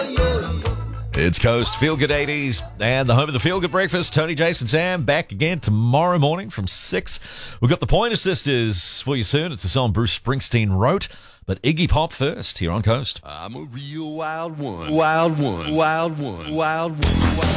It's Coast Feel Good 80s and the home of the Feel Good Breakfast. Tony, Jason, Sam back again tomorrow morning from 6. We've got the Pointer Sisters for you soon. It's a song Bruce Springsteen wrote, but Iggy Pop first here on Coast. I'm a real wild one. Wild one. Wild one. Wild one.